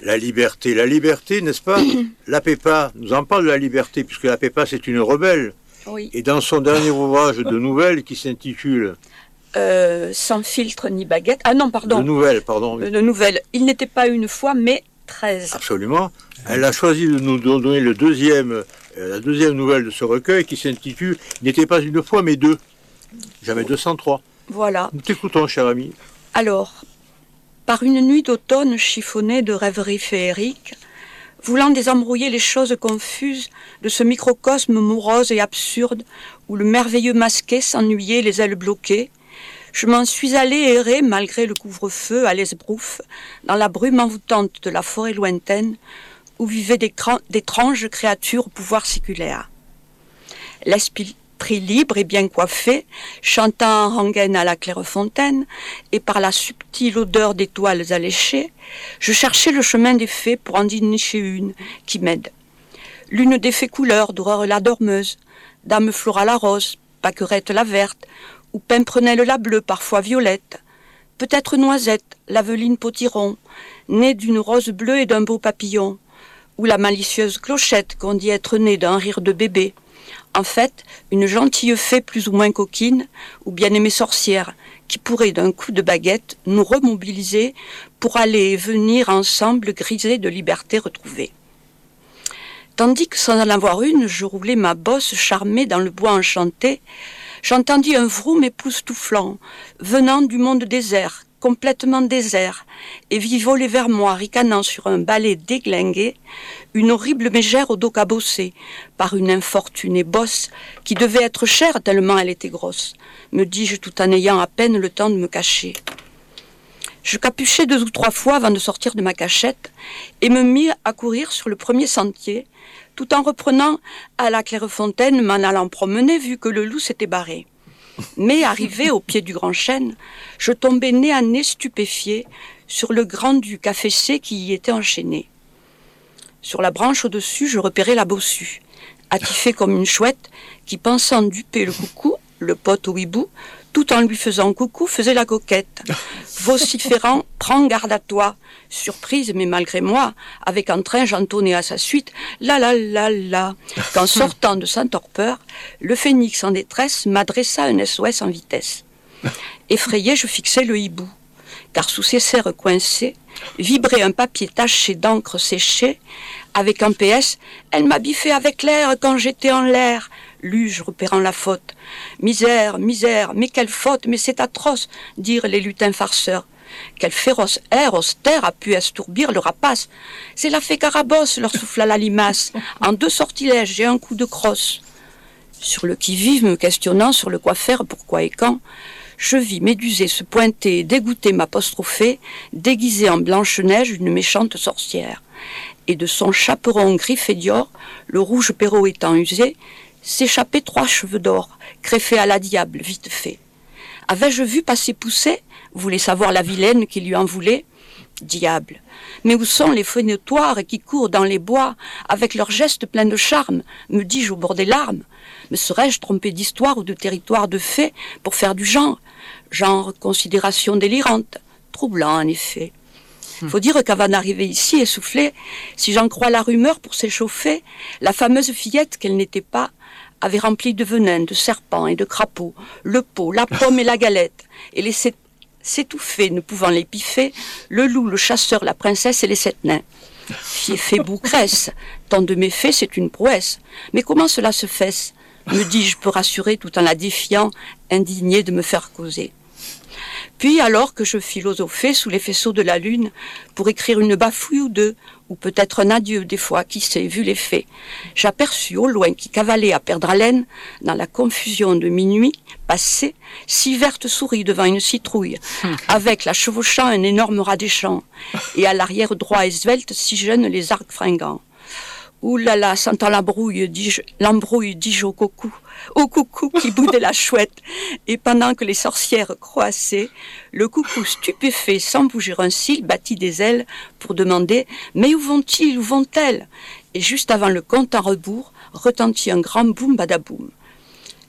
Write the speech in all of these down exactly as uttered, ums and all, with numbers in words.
La liberté, la liberté, n'est-ce pas? La Pépa nous en parle de la liberté, puisque la Pépa, c'est une rebelle. Oui. Et dans son dernier ouvrage de nouvelles, qui s'intitule... Euh, sans filtre ni baguette. Ah non, pardon. De nouvelles, pardon. Euh, de nouvelles. Il n'était pas une fois, mais treize. Absolument. Elle a choisi de nous donner le deuxième, euh, la deuxième nouvelle de ce recueil, qui s'intitule « N'était pas une fois, mais deux ». Jamais deux cent trois. Voilà. Nous t'écoutons, cher ami. Alors, par une nuit d'automne chiffonnée de rêveries féeriques, voulant désembrouiller les choses confuses de ce microcosme morose et absurde où le merveilleux masqué s'ennuyait les ailes bloquées, je m'en suis allée errer malgré le couvre-feu à l'esbrouffe dans la brume envoûtante de la forêt lointaine où vivaient d'étranges créatures au pouvoir séculaire. L'esprit libre et bien coiffé, chantant en rengaine à la clairefontaine, et par la subtile odeur d'étoiles alléchées, je cherchais le chemin des fées pour en dénicher une qui m'aide. L'une des fées couleurs d'Aurore la dormeuse, Dame Flora la rose, Pâquerette la verte, ou Pimprenelle la bleue, parfois violette, peut-être Noisette, l'Aveline potiron, née d'une rose bleue et d'un beau papillon, ou la malicieuse Clochette qu'on dit être née d'un rire de bébé. En fait, une gentille fée plus ou moins coquine, ou bien-aimée sorcière, qui pourrait d'un coup de baguette nous remobiliser pour aller et venir ensemble grisés de liberté retrouvée. Tandis que sans en avoir une, je roulais ma bosse charmée dans le bois enchanté, j'entendis un vroom époustouflant, venant du monde désert, complètement désert, et vit voler vers moi, ricanant sur un balai déglingué, une horrible mégère au dos cabossé, par une infortunée bosse, qui devait être chère tellement elle était grosse, me dis-je tout en ayant à peine le temps de me cacher. Je capuchai deux ou trois fois avant de sortir de ma cachette, et me mis à courir sur le premier sentier, tout en reprenant à la Clairefontaine m'en allant promener, vu que le loup s'était barré. Mais arrivé au pied du grand chêne, je tombai nez à nez stupéfié sur le grand-duc affaissé qui y était enchaîné. Sur la branche au-dessus, je repérai la bossue, attifée comme une chouette, qui pensant duper le coucou, le pote au hibou, tout en lui faisant coucou, faisait la coquette. Vociférant, prends garde à toi. Surprise, mais malgré moi, avec entrain, j'entonnais à sa suite la la la la. Qu'en sortant de sa torpeur, le phénix en détresse m'adressa un S O S en vitesse. Effrayé, je fixai le hibou, car sous ses serres coincées, vibrait un papier taché d'encre séchée, avec un P S, elle m'a biffé avec l'air quand j'étais en l'air. Lus-je, repérant la faute. Misère, misère, mais quelle faute, mais c'est atroce, dirent les lutins farceurs. Quel féroce air austère a pu estourbir le rapace. C'est la fée Carabosse, leur souffla la limace, en deux sortilèges et un coup de crosse. Sur le qui-vive, me questionnant sur le quoi faire, pourquoi et quand, je vis Médusée se pointer et dégoûter m'apostropher, déguisée en Blanche-Neige, une méchante sorcière. Et de son chaperon griffé d'or, le rouge perrot étant usé, s'échappaient trois cheveux d'or, greffés à la diable, vite fait. Avais-je vu passer pousser, voulait savoir la vilaine qui lui en voulait? Diable! Mais où sont les fenêtoires qui courent dans les bois, avec leurs gestes pleins de charme, me dis-je au bord des larmes? Me serais-je trompé d'histoire ou de territoire de fées pour faire du genre? Genre considération délirante, troublant en effet. Faut dire qu'avant d'arriver ici, essoufflée, si j'en crois la rumeur pour s'échauffer, la fameuse fillette qu'elle n'était pas, avait rempli de venin, de serpents et de crapauds, le pot, la pomme et la galette, et laissait s'étouffer, ne pouvant les piffer, le loup, le chasseur, la princesse et les sept nains. Fiefée boucresse, tant de méfaits, c'est une prouesse. Mais comment cela se fait, me dis-je, peux rassurer tout en la défiant, indignée de me faire causer. Puis, alors que je philosophais sous les faisceaux de la lune, pour écrire une bafouille ou deux, ou peut-être un adieu des fois, qui sait, vu les faits, j'aperçus au loin qui cavalait à perdre haleine, dans la confusion de minuit passé, six vertes souris devant une citrouille, avec la chevauchant un énorme rat des champs, et à l'arrière droit et svelte, six jeunes les arcs fringants. Ouh là là, sentant la brouille, dis-je, l'embrouille, dis-je au coucou, au coucou qui boudait la chouette. Et pendant que les sorcières croassaient, le coucou stupéfait, sans bouger un cil, battit des ailes pour demander « Mais où vont-ils, où vont-elles » Et juste avant le compte en rebours, retentit un grand boum badaboum.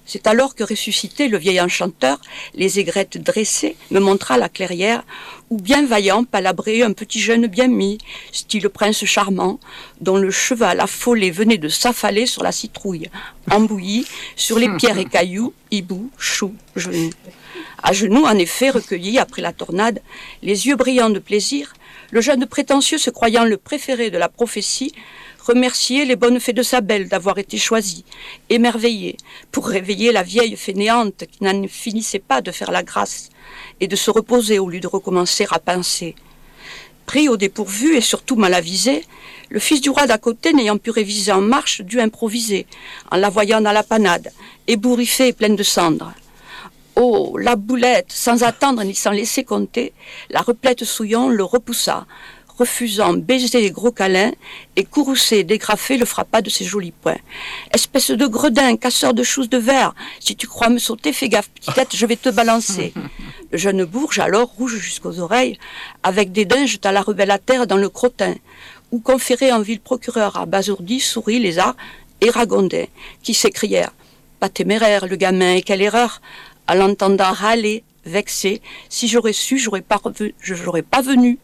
C'est alors que ressuscité le vieil enchanteur, les aigrettes dressées, me montra la clairière, où bien vaillant palabrait un petit jeune bien mis, style prince charmant, dont le cheval affolé venait de s'affaler sur la citrouille, embouillie, sur les pierres et cailloux, hibou, chou, genou. À genoux, en effet, recueilli après la tornade, les yeux brillants de plaisir, le jeune prétentieux se croyant le préféré de la prophétie, remercier les bonnes fées de sa belle d'avoir été choisies, émerveillées, pour réveiller la vieille fainéante qui n'en finissait pas de faire la grâce et de se reposer au lieu de recommencer à pincer. Pris au dépourvu et surtout mal avisé, le fils du roi d'à côté, n'ayant pu réviser en marche, dut improviser, en la voyant dans la panade, ébouriffée et pleine de cendres. Oh, la boulette, sans attendre ni sans laisser compter, la replète Souillon le repoussa, refusant baiser et gros câlins, et courroucé et dégrafé le frappa de ses jolis poings. « Espèce de gredin, casseur de chousses de verre, si tu crois me sauter, fais gaffe, petite, je vais te balancer. » Le jeune bourge, alors rouge jusqu'aux oreilles, avec dédain jeta la rebelle à terre dans le crottin, où conféré en ville procureur abasourdi, sourit, lézard et ragondin, qui s'écrièrent « Pas téméraire, le gamin, et quelle erreur !» à l'entendant râler, vexé, si j'aurais su, j'aurais pas revu, je n'aurais pas venu.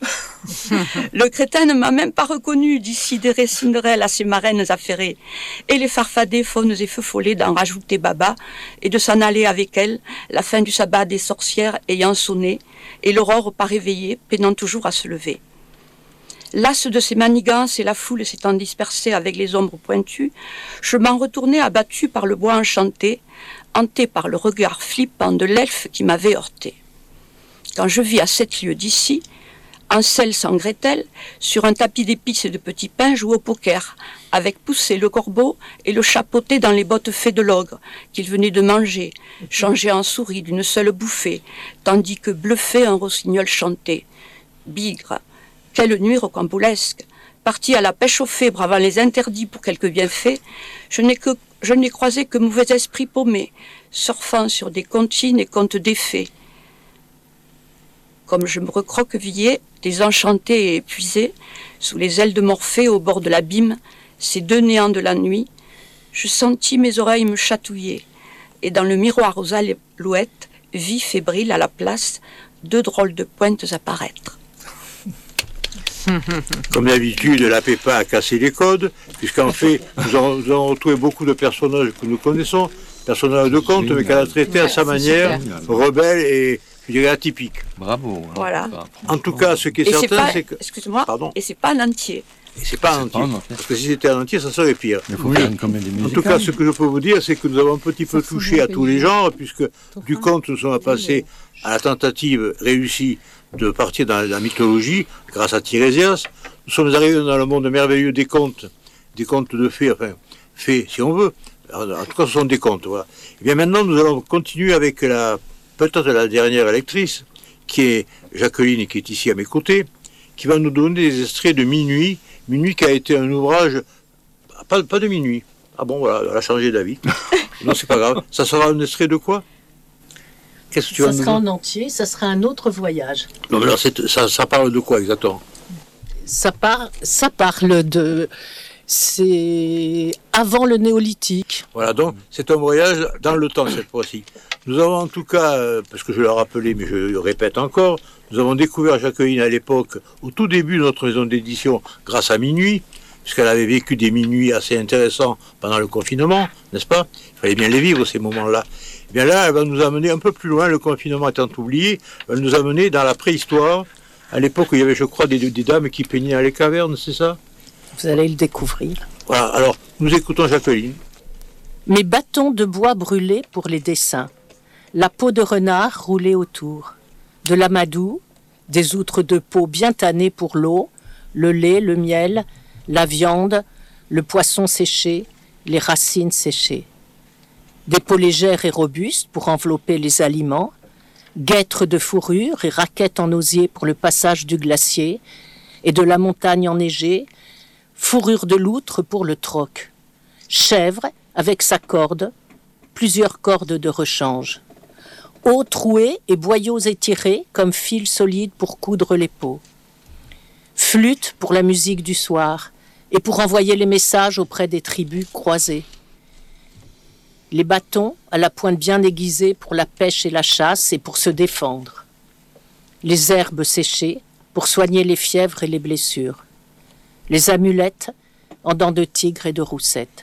Le crétin ne m'a même pas reconnu, dit sidéré Cinderelle à ses marraines affairées, et les farfadets, faunes et feux follets d'en rajouter baba, et de s'en aller avec elle, la fin du sabbat des sorcières ayant sonné, et l'aurore pas réveillée, peinant toujours à se lever. Lasse de ces manigances et la foule s'étant dispersée avec les ombres pointues, je m'en retournai abattu par le bois enchanté, hanté par le regard flippant de l'elfe qui m'avait heurté. Quand je vis à sept lieues d'ici, Ansel sans Gretel, sur un tapis d'épices et de petits pains, jouer au poker, avec Poussé le corbeau et le chapeauté dans les bottes fées de l'ogre, qu'il venait de manger, changé en souris d'une seule bouffée, tandis que bluffait un rossignol chantait. Bigre, quelle nuit rocambolesque! Parti à la pêche aux fées, bravant les interdits pour quelques bienfaits, je n'ai que Je n'ai croisé que mauvais esprits paumés, surfant sur des comptines et contes d'effets. Comme je me recroquevillais, désenchanté et épuisé, sous les ailes de Morphée au bord de l'abîme, ces deux néants de la nuit, je sentis mes oreilles me chatouiller, et dans le miroir aux alouettes, vis fébrile à la place, deux drôles de pointes apparaître. Comme d'habitude, la Pépin a cassé les codes, puisqu'en fait, nous avons, nous avons retrouvé beaucoup de personnages que nous connaissons, personnages de conte, mais qu'elle a traités à sa manière, rebelle et, je dirais, atypique. Bravo. Hein. Voilà. En tout cas, ce qui est et certain, c'est, pas, c'est que... Excuse-moi, Pardon. et c'est pas un entier. Et c'est pas un entier. Parce que si c'était un entier, ça serait pire. Il faut faire une comédie En musicale. tout cas, ce que je peux vous dire, c'est que nous avons un petit peu touché à tous les genres, puisque du conte, nous sommes passés à la tentative réussie de partir dans la mythologie, grâce à Tirésias. Nous sommes arrivés dans le monde merveilleux des contes, des contes de fées, enfin, fées si on veut. En tout cas, ce sont des contes, voilà. Et bien maintenant, nous allons continuer avec la, peut-être la dernière lectrice, qui est Jacqueline, qui est ici à mes côtés, qui va nous donner des extraits de Minuit. Minuit qui a été un ouvrage, pas, pas de Minuit. Ah bon, voilà, elle a changé d'avis. Non, c'est pas grave. Ça sera un extrait de quoi? Qu'est-ce que tu vas Ça nous sera dire en entier, ça sera un autre voyage. Non, mais alors, c'est- ça, ça parle de quoi exactement? Ça, par- ça parle de... C'est avant le néolithique. Voilà, donc c'est un voyage dans le temps cette fois-ci. Nous avons en tout cas, euh, parce que je l'ai rappelé, mais je le répète encore, nous avons découvert Jacqueline à l'époque, au tout début de notre maison d'édition, grâce à Minuit, puisqu'elle avait vécu des minuits assez intéressants pendant le confinement, n'est-ce pas? Il fallait bien les vivre, ces moments-là. Eh bien là, elle va nous amener un peu plus loin, le confinement étant oublié, elle va nous amener dans la préhistoire, à l'époque où il y avait, je crois, des, des dames qui peignaient dans les cavernes, c'est ça? Vous allez le découvrir. Voilà, alors, nous écoutons Jacqueline. Mes bâtons de bois brûlés pour les dessins. La peau de renard roulée autour. De l'amadou, des outres de peau bien tannées pour l'eau, le lait, le miel, la viande, le poisson séché, les racines séchées. Des peaux légères et robustes pour envelopper les aliments, guêtres de fourrure et raquettes en osier pour le passage du glacier et de la montagne enneigée, fourrure de loutre pour le troc. Chèvre avec sa corde, plusieurs cordes de rechange. Eau trouée et boyaux étirés comme fils solides pour coudre les peaux. Flûte pour la musique du soir et pour envoyer les messages auprès des tribus croisées. les bâtons à la pointe bien aiguisée pour la pêche et la chasse et pour se défendre, les herbes séchées pour soigner les fièvres et les blessures, les amulettes en dents de tigre et de roussette.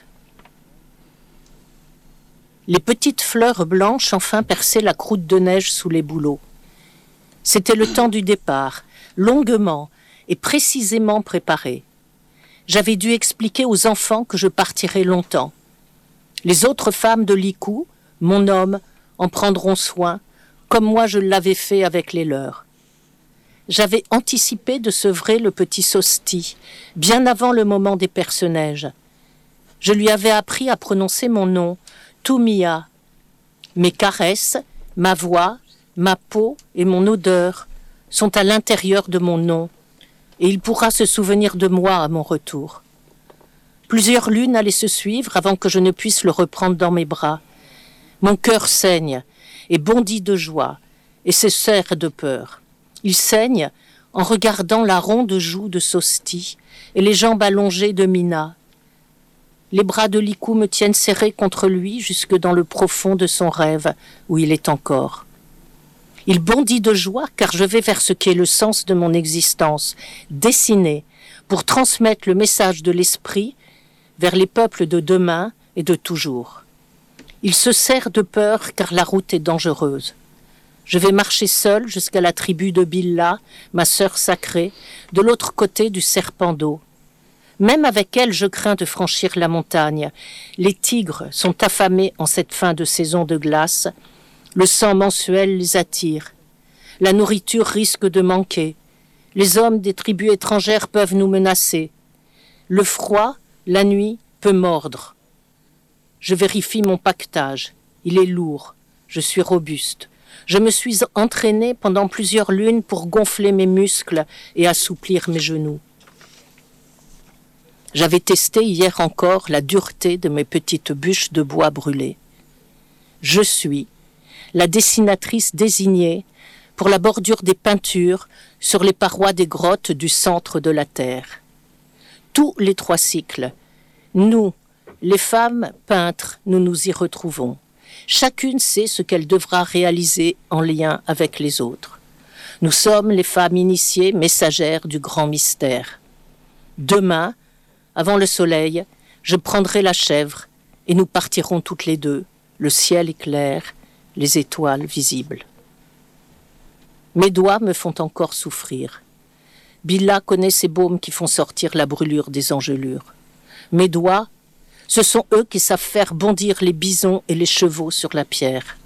Les petites fleurs blanches enfin perçaient la croûte de neige sous les bouleaux. C'était le temps du départ, longuement et précisément préparé. J'avais dû expliquer aux enfants que je partirais longtemps. Les autres femmes de Licou, mon homme, en prendront soin, comme moi je l'avais fait avec les leurs. J'avais anticipé de sevrer le petit Sosti, bien avant le moment des perce-neige. Je lui avais appris à prononcer mon nom, Toumia. Mes caresses, ma voix, ma peau et mon odeur sont à l'intérieur de mon nom, et il pourra se souvenir de moi à mon retour. Plusieurs lunes allaient se suivre avant que je ne puisse le reprendre dans mes bras. Mon cœur saigne et bondit de joie et se serre de peur. Il saigne en regardant la ronde joue de Sosti et les jambes allongées de Mina. Les bras de Licou me tiennent serré contre lui jusque dans le profond de son rêve où il est encore. Il bondit de joie car je vais vers ce qui est le sens de mon existence, dessiner pour transmettre le message de l'esprit vers les peuples de demain et de toujours. Il se serre de peur car la route est dangereuse. Je vais marcher seul jusqu'à la tribu de Billa, ma sœur sacrée, de l'autre côté du serpent d'eau. Même avec elle, je crains de franchir la montagne. Les tigres sont affamés en cette fin de saison de glace. Le sang mensuel les attire. La nourriture risque de manquer. Les hommes des tribus étrangères peuvent nous menacer. Le froid, la nuit, peut mordre. Je vérifie mon pactage. Il est lourd. Je suis robuste. Je me suis entraîné pendant plusieurs lunes pour gonfler mes muscles et assouplir mes genoux. J'avais testé hier encore la dureté de mes petites bûches de bois brûlées. Je suis la dessinatrice désignée pour la bordure des peintures sur les parois des grottes du centre de la Terre. Tous les trois cycles, nous, les femmes peintres, nous nous y retrouvons. Chacune sait ce qu'elle devra réaliser en lien avec les autres. Nous sommes les femmes initiées, messagères du grand mystère. Demain, avant le soleil, je prendrai la chèvre et nous partirons toutes les deux. Le ciel est clair, les étoiles visibles. Mes doigts me font encore souffrir. Billa connaît ces baumes qui font sortir la brûlure des engelures. Mes doigts, ce sont eux qui savent faire bondir les bisons et les chevaux sur la pierre.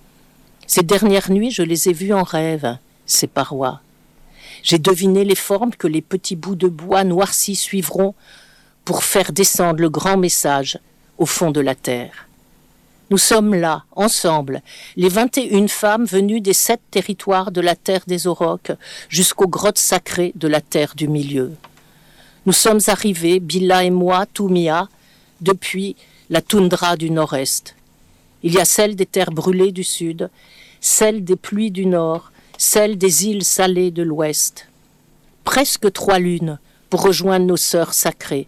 Ces dernières nuits, je les ai vus en rêve, ces parois. J'ai deviné les formes que les petits bouts de bois noircis suivront pour faire descendre le grand message au fond de la terre. Nous sommes là, ensemble, les vingt et une femmes venues des sept territoires de la terre des aurochs jusqu'aux grottes sacrées de la terre du milieu. Nous sommes arrivés, Billa et moi, Toumia, depuis la toundra du nord-est. Il y a celle des terres brûlées du sud, celle des pluies du nord, celle des îles salées de l'ouest. Presque trois lunes pour rejoindre nos sœurs sacrées.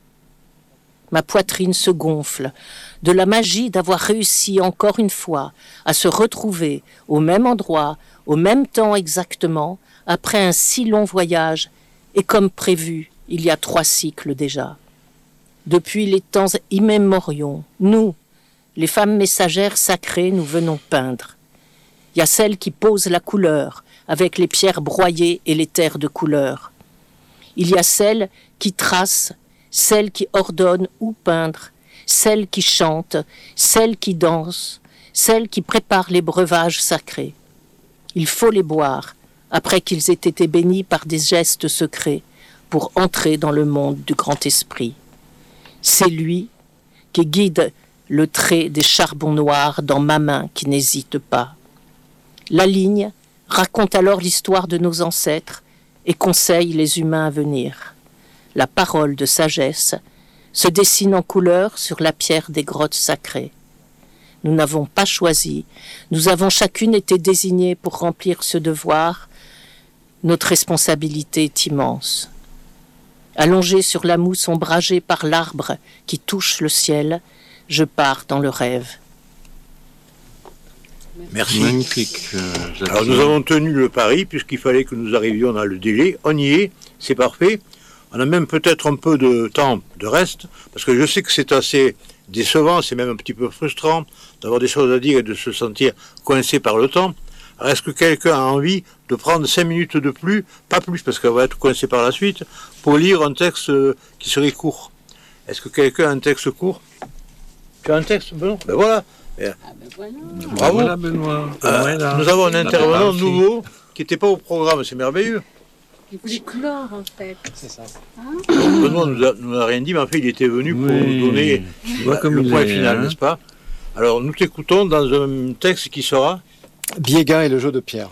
Ma poitrine se gonfle de la magie d'avoir réussi encore une fois à se retrouver au même endroit, au même temps exactement, après un si long voyage, et comme prévu, il y a trois cycles déjà. Depuis les temps immémoriaux, nous, les femmes messagères sacrées, nous venons peindre. Il y a celles qui posent la couleur, avec les pierres broyées et les terres de couleur. Il y a celles qui tracent, celles qui ordonnent où peindre, celles qui chantent, celles qui dansent, celles qui préparent les breuvages sacrés. Il faut les boire, après qu'ils aient été bénis par des gestes secrets, pour entrer dans le monde du grand esprit. C'est lui qui guide le trait des charbons noirs dans ma main qui n'hésite pas. La ligne raconte alors l'histoire de nos ancêtres et conseille les humains à venir. La parole de sagesse se dessine en couleur sur la pierre des grottes sacrées. Nous n'avons pas choisi, nous avons chacune été désignées pour remplir ce devoir. Notre responsabilité est immense. Allongé sur la mousse ombragée par l'arbre qui touche le ciel, je pars dans le rêve. Merci. Magnifique. Euh, Alors nous avons tenu le pari puisqu'il fallait que nous arrivions dans le délai. On y est, c'est parfait. On a même peut-être un peu de temps de reste parce que je sais que c'est assez décevant, c'est même un petit peu frustrant d'avoir des choses à dire et de se sentir coincé par le temps. Alors est-ce que quelqu'un a envie de prendre cinq minutes de plus, pas plus parce qu'on va être coincé par la suite, pour lire un texte qui serait court? Est-ce que quelqu'un a un texte court? Tu as un texte, Benoît? Ben voilà. Ah ben voilà. Bravo. Voilà, Benoît. Euh, Voilà. Nous avons un intervenant Merci. nouveau qui n'était pas au programme, c'est merveilleux. Il voulait clore en fait. C'est ça. Benoît nous a, nous a rien dit, mais en fait il était venu pour Oui. nous donner Tu vois comme le il point est, final, hein. n'est-ce pas? Alors nous t'écoutons dans un texte qui sera, Biega et le jeu de pierre.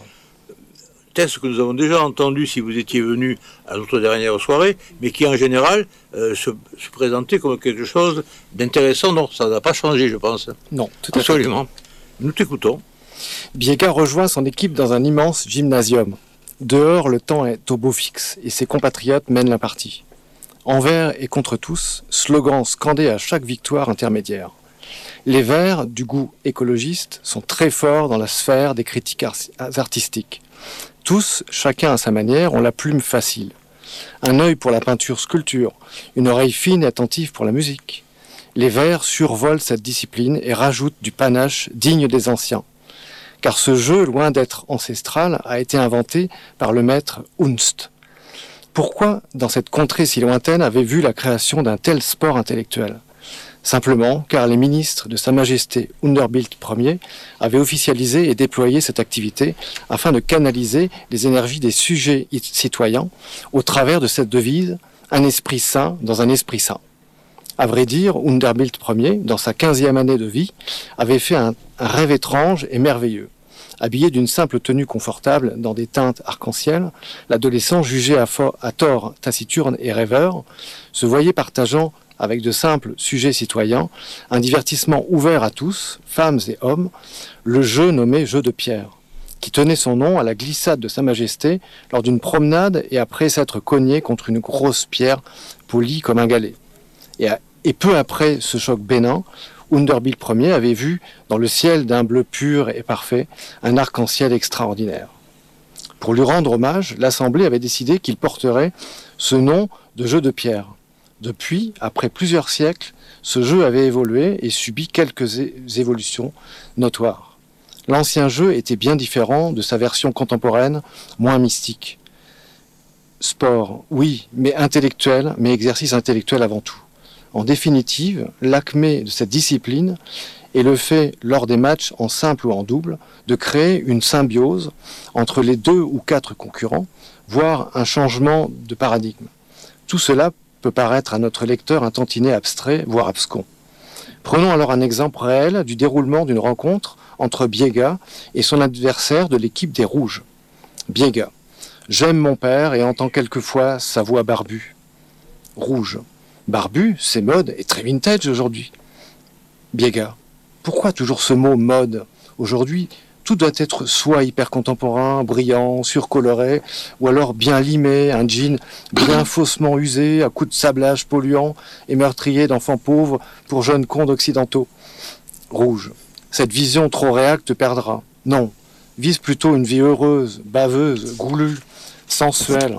texte que nous avons déjà entendu si vous étiez venu à notre dernière soirée, mais qui en général euh, se, se présentait comme quelque chose d'intéressant. Non, ça n'a pas changé, je pense. Non, tout à fait. Absolument. Nous t'écoutons. Biega rejoint son équipe dans un immense gymnasium. Dehors, le temps est au beau fixe et ses compatriotes mènent la partie. Envers et contre tous, slogans scandés à chaque victoire intermédiaire. Les Verts, du goût écologiste, sont très forts dans la sphère des critiques ar- artistiques. Tous, chacun à sa manière, ont la plume facile. Un œil pour la peinture-sculpture, une oreille fine et attentive pour la musique. Les Verts survolent cette discipline et rajoutent du panache digne des anciens. Car ce jeu, loin d'être ancestral, a été inventé par le maître Unst. Pourquoi, dans cette contrée si lointaine, avait vu la création d'un tel sport intellectuel? Simplement car les ministres de Sa Majesté Underbilt Ier avaient officialisé et déployé cette activité afin de canaliser les énergies des sujets citoyens au travers de cette devise « Un esprit sain dans un esprit sain ». À vrai dire, Underbilt Ier, dans sa quinzième année de vie, avait fait un, un rêve étrange et merveilleux. Habillé d'une simple tenue confortable dans des teintes arc-en-ciel, l'adolescent, jugé à, fort, à tort taciturne et rêveur, se voyait partageant avec de simples sujets citoyens un divertissement ouvert à tous, femmes et hommes, le jeu nommé jeu de pierre, qui tenait son nom à la glissade de Sa Majesté lors d'une promenade et après s'être cogné contre une grosse pierre polie comme un galet. Et, à, et peu après ce choc bénin, Underbilt Ier avait vu dans le ciel d'un bleu pur et parfait un arc-en-ciel extraordinaire. Pour lui rendre hommage, l'Assemblée avait décidé qu'il porterait ce nom de jeu de pierre. Depuis, après plusieurs siècles, ce jeu avait évolué et subi quelques é- évolutions notoires. L'ancien jeu était bien différent de sa version contemporaine, moins mystique. Sport, oui, mais intellectuel, mais exercice intellectuel avant tout. En définitive, l'acmé de cette discipline est le fait, lors des matchs en simple ou en double, de créer une symbiose entre les deux ou quatre concurrents, voire un changement de paradigme. Tout cela peut paraître à notre lecteur un tantinet abstrait, voire abscon. Prenons alors un exemple réel du déroulement d'une rencontre entre Biega et son adversaire de l'équipe des Rouges. Biega. J'aime mon père et entends quelquefois sa voix barbue. Rouge. Barbu, c'est mode et très vintage aujourd'hui. Biega. Pourquoi toujours ce mot mode? Aujourd'hui, tout doit être soit hyper contemporain, brillant, surcoloré, ou alors bien limé, un jean bien faussement usé, à coups de sablage polluant et meurtrier d'enfants pauvres pour jeunes cons d'occidentaux. Rouge. Cette vision trop réacte te perdra. Non. Vise plutôt une vie heureuse, baveuse, goulue, sensuelle.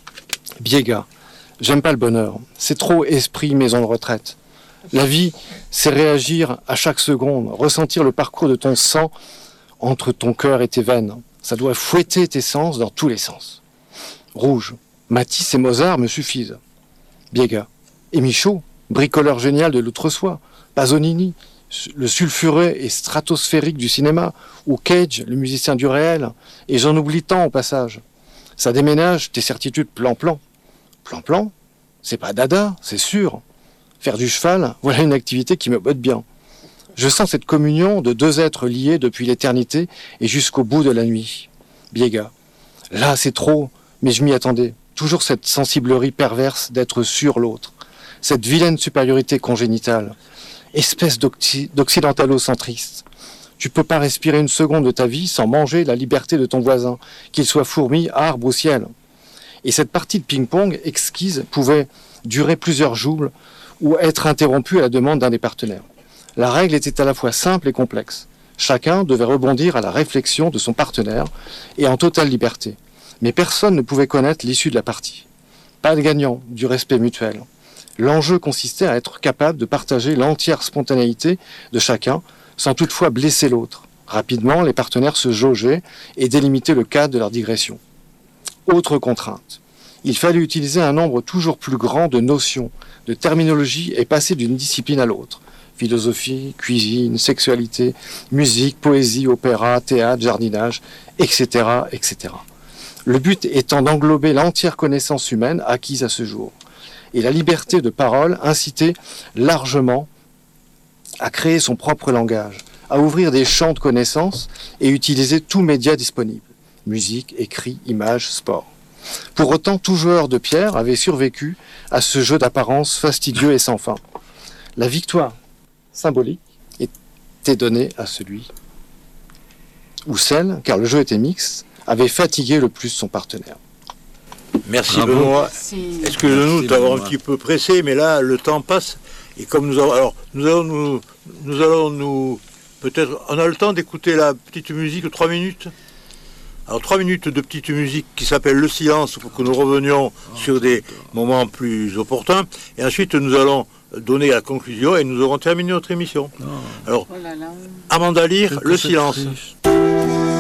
Biega. J'aime pas le bonheur. C'est trop esprit maison de retraite. La vie, c'est réagir à chaque seconde, ressentir le parcours de ton sang entre ton cœur et tes veines. Ça doit fouetter tes sens dans tous les sens. Rouge. Matisse et Mozart me suffisent. Biega. Et Michaud, bricoleur génial de l'outre-soi. Pasolini, le sulfuré et stratosphérique du cinéma. Ou Cage, le musicien du réel. Et j'en oublie tant au passage. Ça déménage tes certitudes plan-plan. Plan-plan, c'est pas dada, c'est sûr. Faire du cheval, voilà une activité qui me botte bien. Je sens cette communion de deux êtres liés depuis l'éternité et jusqu'au bout de la nuit. Biega. Là, c'est trop, mais je m'y attendais. Toujours cette sensiblerie perverse d'être sur l'autre. Cette vilaine supériorité congénitale. Espèce d'occi- d'occidentalo-centriste. Tu peux pas respirer une seconde de ta vie sans manger la liberté de ton voisin, qu'il soit fourmi, arbre ou ciel. Et cette partie de ping-pong exquise pouvait durer plusieurs jours ou être interrompue à la demande d'un des partenaires. La règle était à la fois simple et complexe. Chacun devait rebondir à la réflexion de son partenaire et en totale liberté. Mais personne ne pouvait connaître l'issue de la partie. Pas de gagnant, du respect mutuel. L'enjeu consistait à être capable de partager l'entière spontanéité de chacun, sans toutefois blesser l'autre. Rapidement, les partenaires se jaugeaient et délimitaient le cadre de leur digression. Autre contrainte. Il fallut utiliser un nombre toujours plus grand de notions, de terminologies et passer d'une discipline à l'autre. Philosophie, cuisine, sexualité, musique, poésie, opéra, théâtre, jardinage, et cetera, et cetera. Le but étant d'englober l'entière connaissance humaine acquise à ce jour. Et la liberté de parole incitait largement à créer son propre langage, à ouvrir des champs de connaissances et utiliser tous médias disponibles. Musique, écrit, images, sport. Pour autant, tout joueur de pierre avait survécu à ce jeu d'apparence fastidieux et sans fin. La victoire symbolique était donnée à celui ou celle, car le jeu était mixte, avait fatigué le plus son partenaire. Merci Bravo. Benoît. Merci. Excusez-nous Merci, d'avoir un Benoît. petit peu pressé, mais là le temps passe. Et comme nous avons, alors nous allons nous, nous allons nous, peut-être, on a le temps d'écouter la petite musique de trois minutes. Alors trois minutes de petite musique qui s'appelle Le Silence pour que nous revenions sur des moments plus opportuns. Et ensuite nous allons donner la conclusion et nous aurons terminé notre émission. Alors Oh là là. Amanda Lear, Le Silence. Triste.